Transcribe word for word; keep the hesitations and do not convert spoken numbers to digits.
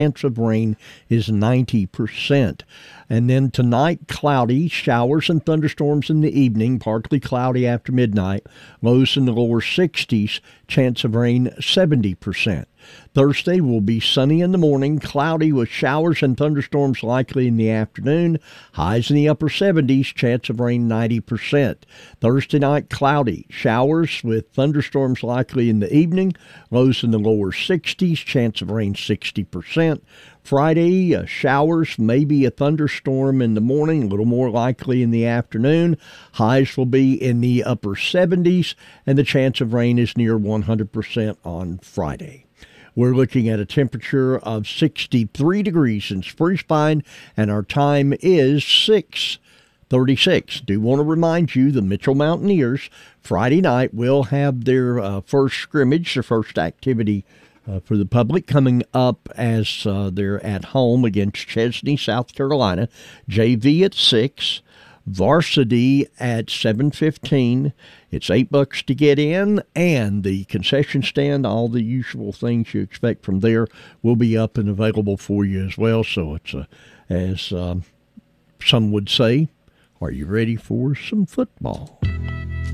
chance of rain is ninety percent. And then tonight, cloudy, showers and thunderstorms in the evening, partly cloudy after midnight, lows in the lower sixties, chance of rain seventy percent. Thursday will be sunny in the morning, cloudy with showers and thunderstorms likely in the afternoon, highs in the upper seventies, chance of rain ninety percent. Thursday night, cloudy, showers with thunderstorms likely in the evening, lows in the lower sixties, chance of rain sixty percent. Friday, uh, showers, maybe a thunderstorm in the morning, a little more likely in the afternoon. Highs will be in the upper seventies, and the chance of rain is near one hundred percent on Friday. We're looking at a temperature of sixty-three degrees in Spruce Pine, and our time is six thirty-six. Do want to remind you the Mitchell Mountaineers Friday night will have their uh, first scrimmage, their first activity Uh, for the public coming up as uh, they're at home against Chesney, South Carolina. J V at six, varsity at seven fifteen. It's eight bucks to get in, and the concession stand, all the usual things you expect from there, will be up and available for you as well. So it's, a, as um, some would say, are you ready for some football?